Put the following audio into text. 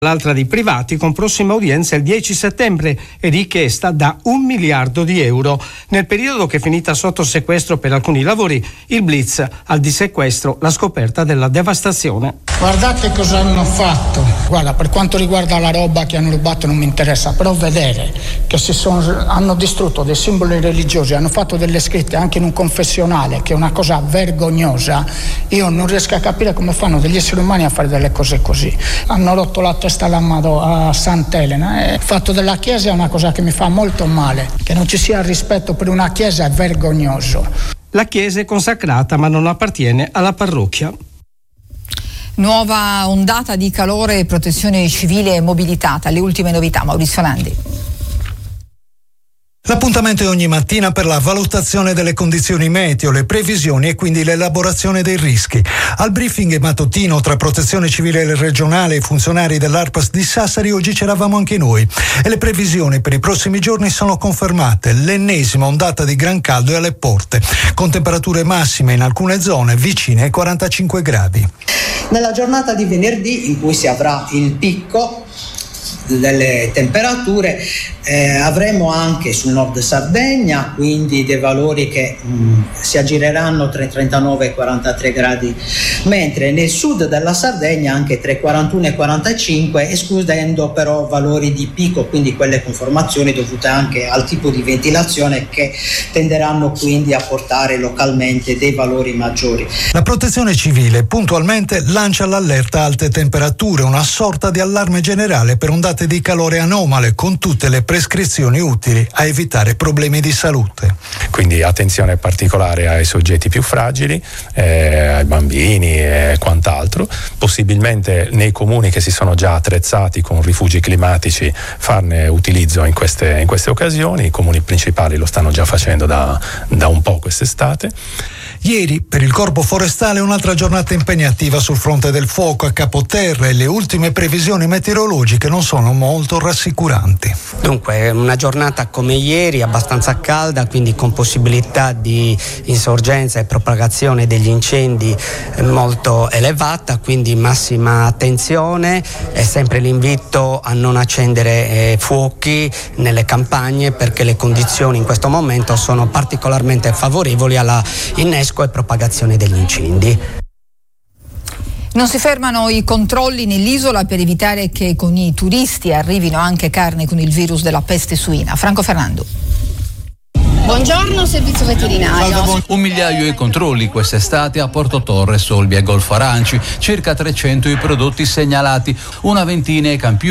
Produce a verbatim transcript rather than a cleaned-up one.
L'altra di privati con prossima udienza il dieci settembre e richiesta da un miliardo di euro. Nel periodo che è finita sotto sequestro per alcuni lavori, il blitz al dissequestro, la scoperta della devastazione. Guardate cosa hanno fatto. Guarda, per quanto riguarda la roba che hanno rubato non mi interessa, però vedere che si sono, hanno distrutto dei simboli religiosi, hanno fatto delle scritte anche in un confessionale, che è una cosa vergognosa. Io non riesco a capire come fanno degli esseri umani a fare delle cose così. Hanno rotto la testa a Sant'Elena. Il fatto della chiesa è una cosa che mi fa molto male, che non ci sia rispetto per una chiesa è vergognoso. La chiesa è consacrata ma non appartiene alla parrocchia. Nuova ondata di calore e protezione civile mobilitata. Le ultime novità, Maurizio Landi. L'appuntamento è ogni mattina per la valutazione delle condizioni meteo, le previsioni e quindi l'elaborazione dei rischi. Al briefing mattutino tra Protezione Civile regionale e funzionari dell'Arpas di Sassari oggi c'eravamo anche noi e le previsioni per i prossimi giorni sono confermate. L'ennesima ondata di gran caldo è alle porte, con temperature massime in alcune zone vicine ai quarantacinque gradi. Nella giornata di venerdì, in cui si avrà il picco delle temperature, eh, avremo anche sul nord Sardegna quindi dei valori che mh, si aggireranno tra i trentanove e i quarantatré gradi, mentre nel sud della Sardegna anche tra i quarantuno e i quarantacinque, escludendo però valori di picco, quindi quelle conformazioni dovute anche al tipo di ventilazione che tenderanno quindi a portare localmente dei valori maggiori. La Protezione Civile puntualmente lancia l'allerta alte temperature, una sorta di allarme generale per ondate di calore anomale, con tutte le prescrizioni utili a evitare problemi di salute. Quindi attenzione particolare ai soggetti più fragili, eh, ai bambini e quant'altro. Possibilmente nei comuni che si sono già attrezzati con rifugi climatici farne utilizzo in queste, in queste occasioni. I comuni principali lo stanno già facendo da, da un po' quest'estate. Ieri per il Corpo Forestale un'altra giornata impegnativa sul fronte del fuoco a Capoterra e le ultime previsioni meteorologiche non sono molto rassicuranti. Dunque una giornata come ieri abbastanza calda, quindi con possibilità di insorgenza e propagazione degli incendi molto elevata, quindi massima attenzione e sempre l'invito a non accendere eh, fuochi nelle campagne, perché le condizioni in questo momento sono particolarmente favorevoli alla innesco e propagazione degli incendi. Non si fermano i controlli nell'isola per evitare che con i turisti arrivino anche carne con il virus della peste suina. Franco Fernando. Buongiorno, servizio veterinario. Un migliaio i controlli quest'estate a Porto Torres, Olbia e Golfo Aranci, circa trecento i prodotti segnalati, una ventina i campioni